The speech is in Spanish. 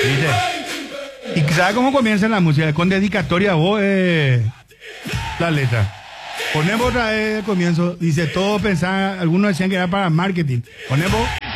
¿Viste? ¿Y sabes cómo comienza la música? Con dedicatoria a vos, la letra. Ponemos otra vez el comienzo. Dice, todos pensaban, algunos decían que era para marketing. Ponemos...